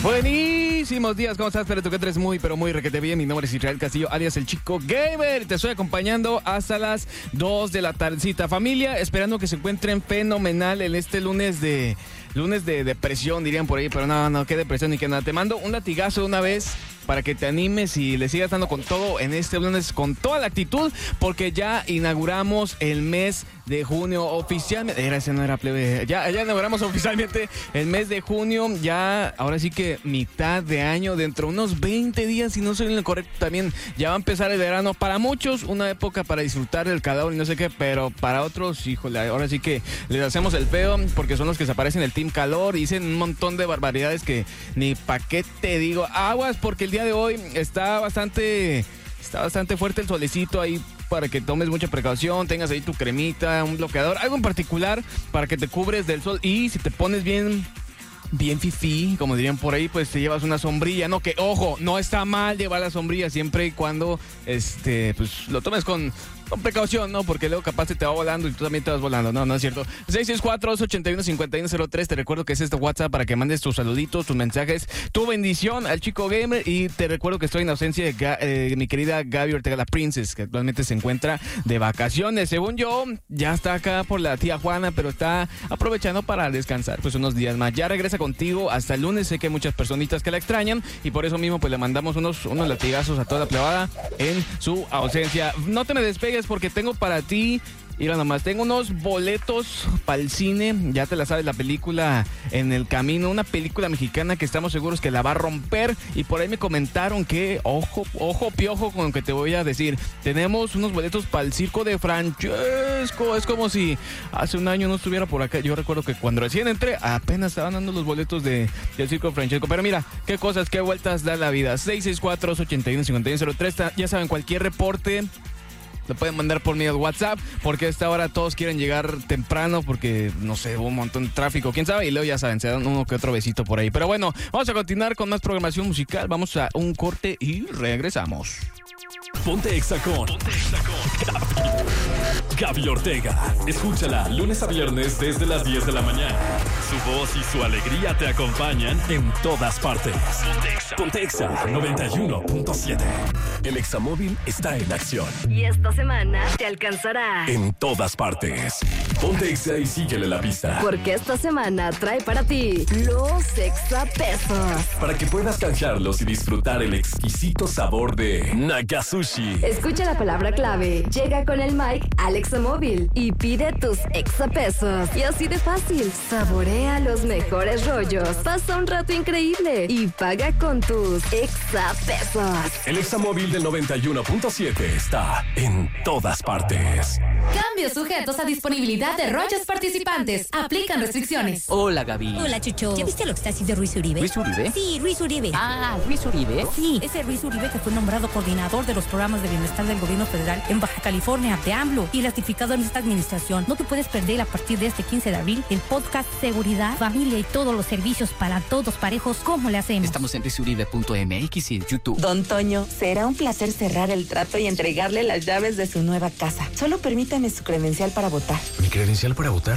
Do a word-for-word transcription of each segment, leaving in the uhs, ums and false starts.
Buenísimos días, ¿cómo estás? Espero que entres muy, pero muy requete bien. Mi nombre es Israel Castillo, alias El Chico Gamer. Te estoy acompañando hasta las dos de la tardecita. Familia, esperando que se encuentren fenomenal en este lunes de... Lunes de depresión, dirían por ahí, pero no, no, qué depresión ni qué nada. Te mando un latigazo de una vez para que te animes y le sigas dando con todo en este lunes, con toda la actitud, porque ya inauguramos el mes de junio oficialmente. Era, ese no era plebe. Ya, ya inauguramos oficialmente el mes de junio. Ya, ahora sí que mitad de año, dentro de unos veinte días, si no soy en lo correcto también, ya va a empezar el verano. Para muchos, una época para disfrutar del calor y no sé qué, pero para otros, híjole, ahora sí que les hacemos el feo, porque son los que se aparecen en el Team Calor y dicen un montón de barbaridades que ni pa' qué te digo. Aguas, porque el día de hoy está bastante, está bastante fuerte el solecito ahí, para que tomes mucha precaución, tengas ahí tu cremita, un bloqueador, algo en particular para que te cubres del sol. Y si te pones bien... bien fifí, como dirían por ahí, pues te llevas una sombrilla, ¿no? Que, ojo, no está mal llevar la sombrilla siempre y cuando, este, pues, lo tomes con, con precaución, ¿no? Porque luego capaz te, te va volando y tú también te vas volando, ¿no? No es cierto. seis seis cuatro, dos ocho uno, cinco uno cero tres, te recuerdo que es este WhatsApp para que mandes tus saluditos, tus mensajes, tu bendición al Chico Gamer. Y te recuerdo que estoy en ausencia de Ga- eh, mi querida Gaby Ortega, la Princess, que actualmente se encuentra de vacaciones. Según yo, ya está acá por la tía Juana, pero está aprovechando para descansar, pues, unos días más. Ya regresa contigo hasta el lunes. Sé que hay muchas personitas que la extrañan y por eso mismo pues le mandamos unos, unos latigazos a toda la plebada en su ausencia. No te me despegues porque tengo para ti, mira nomás, tengo unos boletos para el cine. Ya te la sabes, la película En el Camino, una película mexicana que estamos seguros que la va a romper. Y por ahí me comentaron que, ojo, ojo, piojo con lo que te voy a decir. Tenemos unos boletos para el circo de Francesco. Es como si hace un año no estuviera por acá. Yo recuerdo que cuando recién entré, apenas estaban dando los boletos de, del circo de Francesco. Pero mira, qué cosas, qué vueltas da la vida. seis seis cuatro, dos ocho uno, cinco uno cero tres. Ya saben, cualquier reporte lo pueden mandar por medio de WhatsApp, porque a esta hora todos quieren llegar temprano porque, no sé, hubo un montón de tráfico, quién sabe, y luego ya saben, se dan uno que otro besito por ahí. Pero bueno, vamos a continuar con más programación musical, vamos a un corte y regresamos. Ponte Exa con Ponte Exa con Gaby Ortega. Escúchala lunes a viernes desde las diez de la mañana. Su voz y su alegría te acompañan en todas partes. Ponte Exa. Ponte Exa noventa y uno punto siete. El Examóvil está en acción. Y esta semana te alcanzará En todas partes. Ponte Exa y síguele la pista. porque esta semana trae para ti los exapesos. Para que puedas canjearlos y disfrutar el exquisito sabor de Nagasushi. Escucha la palabra clave, llega con el mic al Examóvil y pide tus exapesos. Y así de fácil, saborea los mejores rollos, pasa un rato increíble y paga con tus exapesos. El Examóvil del noventa y uno punto siete está en todas partes. Cambios sujetos a disponibilidad de rollos participantes. Aplican restricciones. Hola, Gaby. Hola, Chucho. ¿Ya viste lo que está haciendo Ruiz Uribe? ¿Luis Uribe? Sí, Ruiz Uribe. Ah, Luis Uribe. Sí, ese Ruiz Uribe que fue nombrado coordinador de los programas de bienestar del gobierno federal en Baja California, de AMLO, y ratificado en esta administración. No te puedes perder a partir de este quince de abril el podcast Seguridad, Familia y todos los servicios para todos parejos. ¿Cómo le hacemos? Estamos en luis uribe punto m x y YouTube. Don Toño, será un placer cerrar el trato y entregarle las llaves de su nueva casa. Solo permítame su credencial para votar. ¿Mi credencial para votar?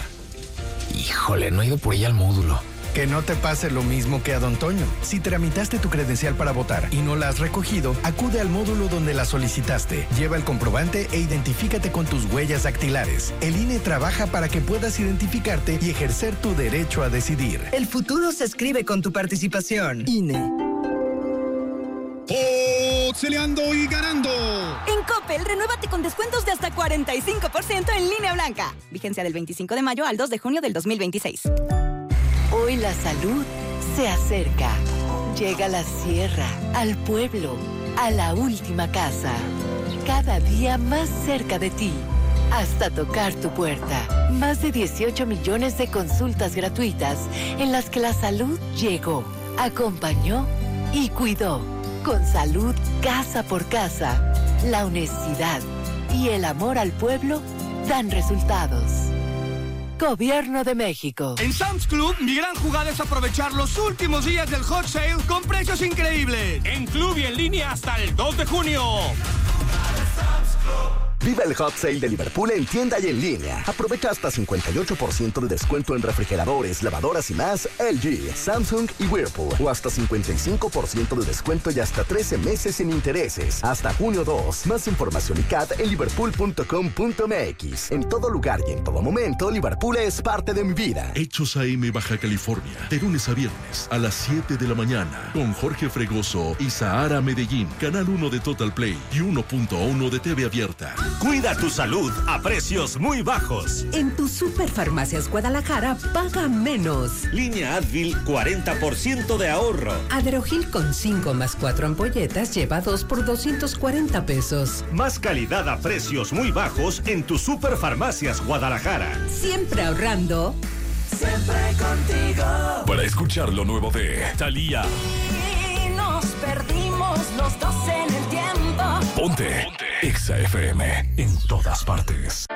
Híjole, no he ido por ella al módulo. Que no te pase lo mismo que a Don Toño. Si tramitaste tu credencial para votar y no la has recogido, acude al módulo donde la solicitaste. Lleva el comprobante e identifícate con tus huellas dactilares. El I N E trabaja para que puedas identificarte y ejercer tu derecho a decidir. El futuro se escribe con tu participación. I N E. ¡Pixeleando y ganando! En Coppel, renuévate con descuentos de hasta cuarenta y cinco por ciento en línea blanca. Vigencia del veinticinco de mayo al dos de junio del dos mil veintiséis. Hoy la salud se acerca. Llega a la sierra, al pueblo, a la última casa. Cada día más cerca de ti, hasta tocar tu puerta. Más de dieciocho millones de consultas gratuitas en las que la salud llegó, acompañó y cuidó. Con salud casa por casa, la honestidad y el amor al pueblo dan resultados. Gobierno de México. En Sam's Club, mi gran jugada es aprovechar los últimos días del hot sale con precios increíbles. En club y en línea hasta el dos de junio. Vive el Hot Sale de Liverpool en tienda y en línea. Aprovecha hasta cincuenta y ocho por ciento de descuento en refrigeradores, lavadoras y más L G, Samsung y Whirlpool. O hasta cincuenta y cinco por ciento de descuento y hasta trece meses sin intereses. Hasta junio dos. Más información y C A T en liverpool punto com punto m x. En todo lugar y en todo momento, Liverpool es parte de mi vida. Hechos A M Baja California. De lunes a viernes a las siete de la mañana. Con Jorge Fregoso y Sahara Medellín. Canal uno de Total Play y uno punto uno de T V Abierta. Cuida tu salud a precios muy bajos. En tu Superfarmacias Guadalajara paga menos. Línea Advil, cuarenta por ciento de ahorro. Adderogil con cinco más cuatro ampolletas lleva dos por doscientos cuarenta pesos. Más calidad a precios muy bajos en tu Superfarmacias Guadalajara. Siempre ahorrando. Siempre contigo. Para escuchar lo nuevo de Thalía. Y nos perdimos los dos en el tiempo. Ponte, Ponte. Exa F M en todas partes.